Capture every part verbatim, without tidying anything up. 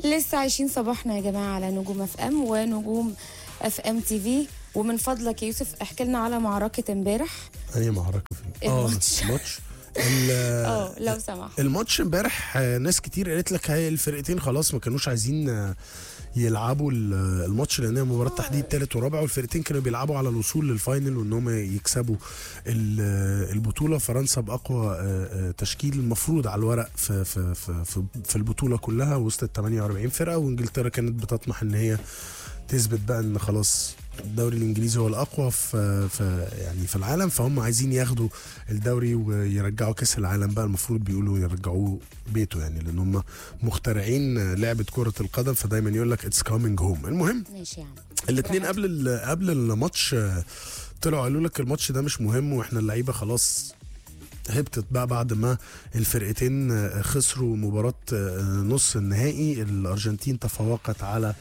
لسه عايشين صباحنا يا جماعه على نجوم اف ام ونجوم اف ام تي في. ومن فضلك يا يوسف احكي لنا على معركه امبارح. اي معركه فين؟ الماتش. الماتش اه لو سمحت. الماتش امبارح ناس كتير قالت لك هاي الفرقتين خلاص ما كانوش عايزين يلعبوا الماتش لان هي مباراه تحديد ثالث ورابع، والفرقتين كانوا بيلعبوا على الوصول للفاينل وان هم يكسبوا البطوله. فرنسا باقوى تشكيل المفروض على الورق في في في في البطوله كلها وسط ال ثمانية وأربعين فرقه، وانجلترا كانت بتطمح ان هي تثبت بقى ان خلاص الدوري الانجليزي هو الاقوى في, في يعني في العالم، فهم عايزين ياخدوا الدوري ويرجعوا كاس العالم بقى، المفروض بيقولوا يرجعوه بيته يعني، لان هم مخترعين لعبه كره القدم فدايما يقول لك اتس كامينج هوم. المهم ماشي يعني الاثنين قبل قبل الماتش طلعوا قالوا لك الماتش ده مش مهم واحنا اللعيبه خلاص هبطت بقى بعد ما الفرقتين خسروا مباراة نص النهائي. الأرجنتين تفوقت على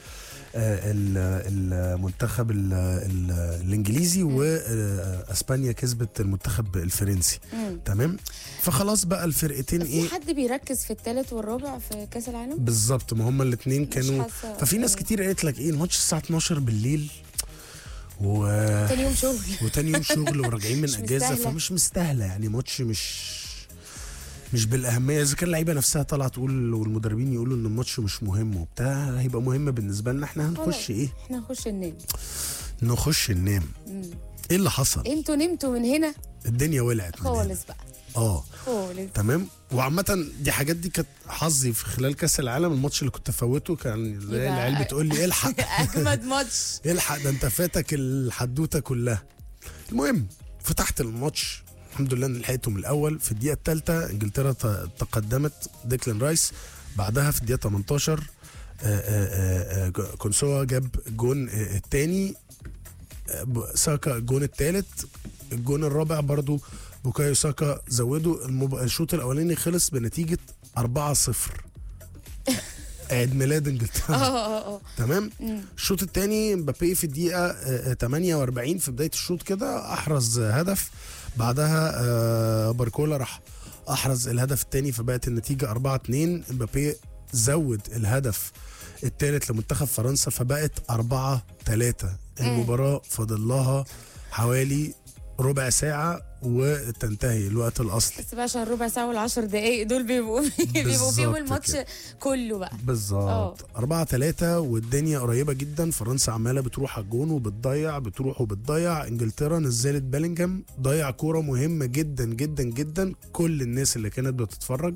المنتخب الإنجليزي وأسبانيا كسبت المنتخب الفرنسي. تمام، فخلاص بقى الفرقتين ايه. في حد بيركز في الثالث والرابع في كاس العالم بالظبط، ما هما الاثنين كانوا. ففي ناس كتير قالت لك ايه الماتش الساعة اتناشر بالليل و... تاني يوم شغل وتاني يوم شغل وراجعين من اجازه مستهلة. فمش مستاهله يعني ماتش مش مش بالاهميه. اذا كان اللعيبه نفسها طالعه تقول والمدربين يقولوا ان الماتش مش مهم وبتاع، هيبقى مهم بالنسبه لنا احنا هنخش ايه؟ احنا نخش ننام. نخش ننام. ايه اللي حصل؟ انتوا نمتوا من هنا الدنيا ولعت خالص بقى اه خالص. تمام. وعامة دي حاجات دي كانت حظي في خلال كاس العالم. الماتش اللي كنت فوته كان العيال بتقول لي الحق اجمد ماتش الحق ده انت فاتك الحدوته كلها. المهم فتحت الماتش الحمد لله ان لحقته من الاول. في الدقيقه الثالثه انجلترا تقدمت، ديكلان رايس بعدها في الدقيقه تمنتاشر كونسوا جاب الجون الثاني، ساكا الجون الثالث، الجون الرابع برضو بوكايو ساكا زودوا. المب... الشوط الاولاني خلص بنتيجه أربعة صفر عيد ميلاد انجلترا. اه اه تمام. الشوط الثاني مبابي في الدقيقه ثمانية وأربعين في بدايه الشوط كده احرز هدف، بعدها باركولا راح احرز الهدف الثاني فبقت النتيجه أربعة اتنين. مبابي زود الهدف الثالث لمنتخب فرنسا فبقت أربعة ثلاثة. المباراه فاضل لها حوالي ربع ساعة وتنتهي الوقت الأصلي. بس بقى عشان ربع ساعة والعشر دقايق دول بيبقوا بيبقوا فيهم الماتش كله بقى. بالظبط أربعة ثلاثة والدنيا قريبة جدا. فرنسا عمالة بتروح على الجون وبتضيع، بتروح وبتضيع. انجلترا نزلت بيلينجهام ضيع كورة مهمة جدا جدا جدا. كل الناس اللي كانت بتتفرج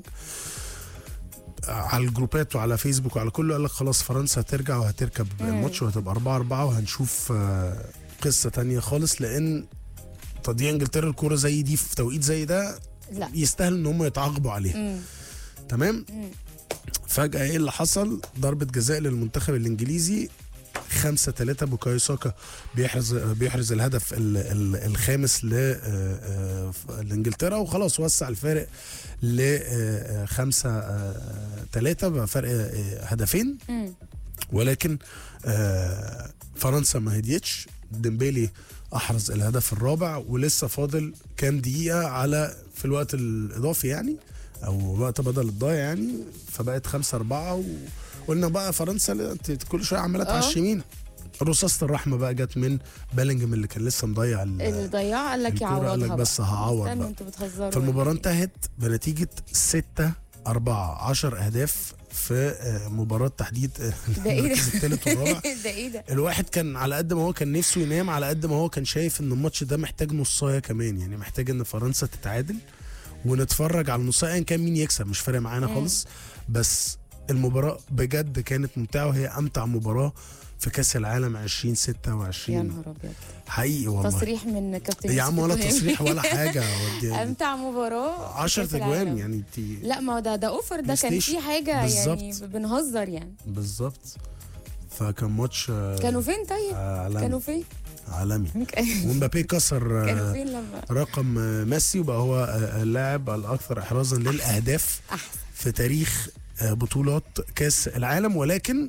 على الجروبات وعلى فيسبوك وعلى كله قال لك خلاص فرنسا هترجع وهتركب الماتش وهتبقى أربعة أربعة وهنشوف قصة تانية خالص. لأن تضييع انجلترا الكوره زي دي في توقيت زي ده لا يستاهل ان هم يتعاقبوا عليها. مم. تمام. مم. فجاه ايه اللي حصل؟ ضربه جزاء للمنتخب الانجليزي خمسة ثلاثة. بوكايو ساكا بيحرز بيحرز الهدف ال ال الخامس لانجلترا وخلاص وسع الفارق ل خمسة ثلاثة بقى فرق هدفين. مم. ولكن فرنسا ما هديتش. ديمبيلي احرز الهدف الرابع ولسه فاضل كام دقيقه على في الوقت الاضافي يعني او وقت بدل الضايع يعني، فبقت خمسة أربعة وقلنا بقى فرنسا كل شويه عماله تعشمينا. رصاصه الرحمه بقى جت من بيلينجهام اللي كان لسه مضيع اللي ضيع قال لك يعوضها، قال لك بس هعوض بقى. انتوا بتهزروا. فالمباراه انتهت بنتيجه ستة أربعة عشر اهداف في مباراة تحديد المركز الثالث والرابع. ده ايه ده؟ الواحد كان على قد ما هو كان نفسه ينام على قد ما هو كان شايف ان الماتش ده محتاج نصايه كمان، يعني محتاج ان فرنسا تتعادل ونتفرج على النصايه ان كان مين يكسب مش فارق معانا خالص. بس المباراة بجد كانت ممتعة وهي امتع مباراة في كاس العالم عشرين ستة وعشرين. يا نهار ابيض حقيقي والله. تصريح من كابتن يا عم ولا تصريح ولا حاجه. امتع مباراه عشرة اجوان يعني تي... لا ما ده ده اوفر ده كان في حاجه بالزبط. يعني بنهزر يعني بالظبط. فكان ماتش كانوا فين طيب؟ عالمي. كانوا فين؟ عالمي. ومبابي كسر كانوا فين لما رقم ميسي وبقى هو اللاعب الاكثر احرازا للاهداف أحسن. في تاريخ بطولات كاس العالم. ولكن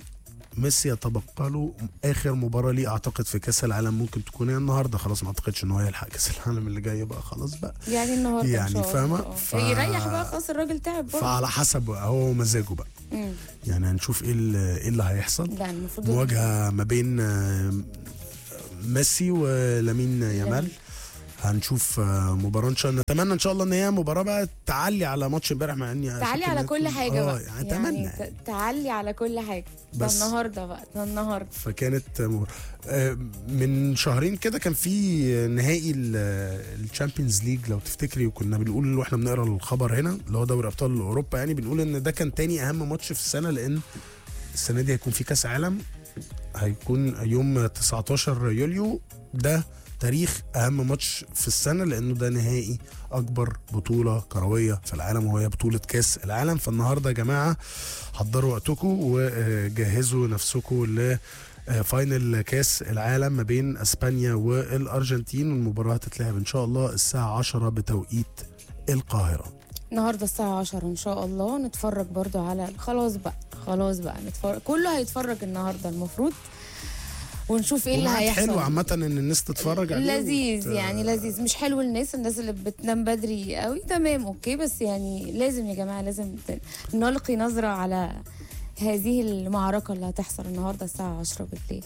ميسي يتبقى له اخر مباراه ليه اعتقد في كاس العالم، ممكن تكون هي النهارده، خلاص ما اعتقدش ان هو يلحق كاس العالم اللي جاي بقى، خلاص بقى يعني النهارده يعني فاهمه ف... ف... يريح بقى خلاص، الراجل تعب برضه. فعلى حسب هو مزاجه بقى. مم. يعني هنشوف ايه اللي, إيه اللي هيحصل. لا المفروض مواجهه ما بين آه، ميسي ولامين يامال. هنشوف آه، مباراه ان شاء الله، نتمنى ان شاء الله ان هي مباراه بقى تعلي على ماتش امبارح، مع اني تعلي على كل حاجه بقى، يعني اتمنى يعني ت- تعلي على كل حاجه. ده بس. النهارده بقى، ده النهارده. فكانت مباراة. آه، من شهرين كده كان في نهائي الشامبيونز ليج لو تفتكري، وكنا بنقول واحنا بنقرا الخبر هنا اللي هو دوري ابطال اوروبا، يعني بنقول ان ده كان تاني اهم ماتش في السنه، لان السنه دي هيكون في كاس عالم، هيكون يوم تسعتاشر يوليو، ده تاريخ اهم ماتش في السنه، لانه ده نهائي اكبر بطوله كرويه في العالم، وهي بطوله كاس العالم. فالنهارده يا جماعه حضروا وقتكم وجهزوا نفسكم لفاينل كاس العالم ما بين اسبانيا والارجنتين، والمباراه هتتلعب ان شاء الله الساعه عشرة بتوقيت القاهره. النهارده الساعه عشرة ان شاء الله. نتفرج برضو على خلاص بقى خلاص بقى نتفرج، كله هيتفرج النهارده المفروض، ونشوف ايه اللي هيحصل. حلو عامه ان الناس تتفرج عليه. لذيذ وت... يعني لذيذ، مش حلو الناس الناس اللي بتنام بدري قوي، تمام اوكي، بس يعني لازم يا جماعه لازم نلقي نظره على هذه المعركه اللي هتحصل النهارده الساعه عشرة بالليل.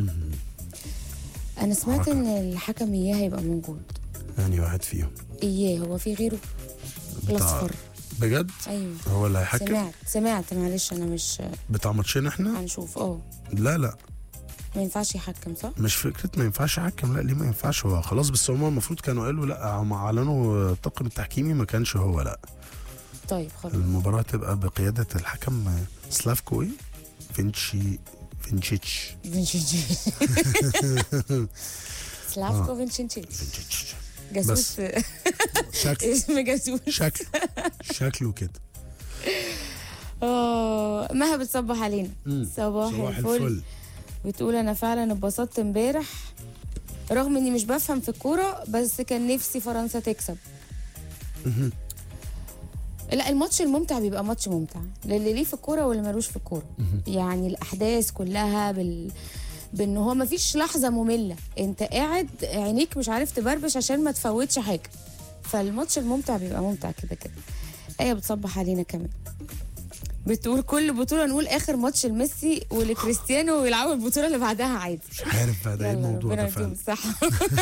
انا سمعت معركة. ان الحكم اياه هيبقى موجود. يعني واحد فيهم اياه، هو في غيره؟ الاصفر بجد؟ ايوه هو اللي هيحكم؟ سمعت سمعت معلش انا مش بتاع ماتشين احنا؟ هنشوف. اه لا لا ما ينفعش يحكم صح؟ مش فكره ما ينفعش يحكم، لا ليه ما ينفعش، هو خلاص، بس هم المفروض كانوا قالوا لا، هم اعلنوا الطاقم التحكيمي ما كانش هو، لا. طيب خلاص. المباراه تبقى بقياده الحكم سلافكو ايه؟ فينشي فينشيتش سلافكو فينشيتش فينشيتش جاسوس. شكله اسم جاسوس. شكله شكله كده. اه مها بتصبح علينا. مم. صباح صباح الفل. الفل. بتقول انا فعلا اتبسطت امبارح رغم اني مش بفهم في الكوره، بس كان نفسي فرنسا تكسب. مهم. لا الماتش الممتع بيبقى ماتش ممتع للي ليه في الكوره واللي ملوش في الكوره. يعني الاحداث كلها بال بان هو مفيش لحظه ممله، انت قاعد عينيك مش عارف تبربش عشان ما تفوتش حاجه، فالماتش الممتع بيبقى ممتع كده كده. ايه بتصبح علينا كمان، بتقول كل بطوله نقول اخر ماتش لميسي ولكريستيانو ويلعبوا البطوله اللي بعدها عادي. مش عارف بقى ده ايه يلا الموضوع ربنا ده يديهم فعلا. الصحه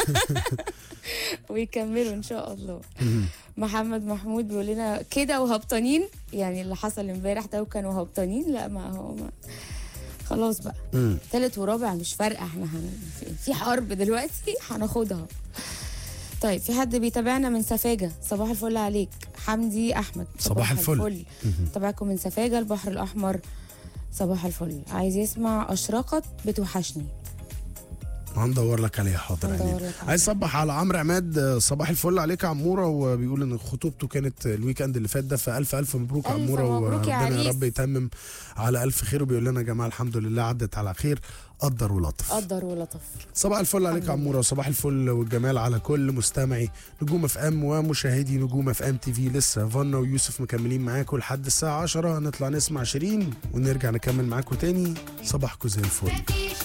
ويكملوا ان شاء الله. محمد محمود بيقول لنا كده وهبطانين، يعني اللي حصل امبارح ده وكانوا هبطانين، لا ما هو ما خلاص بقى مم. تالت ورابع مش فارقه، احنا هن... في- في حرب دلوقتي هناخدها. طيب في حد بيتابعنا من سفاجة، صباح الفل عليك حمدي أحمد. صباح الفل. تابعكم من سفاجة البحر الأحمر، صباح الفل. عايز يسمع أشرقت بتوحشني، هندور لك عليها حاضر. هندور يعني لك عليها. عايز صبح على عمرو عماد، صباح الفل عليك يا عموره، وبيقول ان خطوبته كانت الويكند اللي فات ده، فالف الف مبروك ألف عموره، مبروك يا وربنا يا عريس. رب يتمم على الف خير. وبيقول لنا يا جماعه الحمد لله عدت على خير، قدر ولطف. قدر ولطف. صباح الفل عليك يا عموره، وصباح الفل والجمال على كل مستمعي نجوم اف ام ومشاهدي نجوم اف ام تي في. لسه فانا ويوسف مكملين معاكم لحد الساعه عشرة، هنطلع نسمع شيرين ونرجع نكمل معاكم تاني. صباحكم زي الفل.